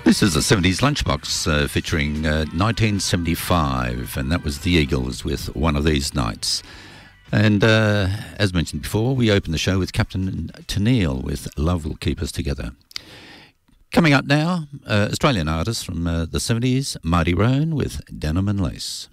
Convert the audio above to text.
This is the 70s Lunchbox featuring 1975, and that was the Eagles with One of These Nights. And as mentioned before, we opened the show with Captain Tennille with Love Will Keep Us Together. Coming up now, Australian artist from the 70s, Marty Roan with Denim and Lace.